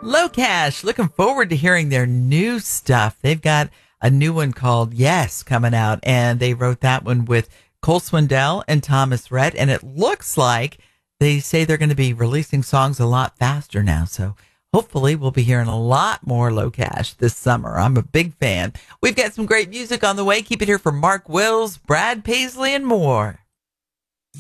Low Cash, looking forward to hearing their new stuff. They've got a new one called Yes coming out, and they wrote that one with Cole Swindell and Thomas Rhett, and it looks like they say they're going to be releasing songs a lot faster now, so hopefully we'll be hearing a lot more Low Cash this summer. I'm a big fan. We've got some great music on the way. Keep it here for Mark Wills, Brad Paisley, and more.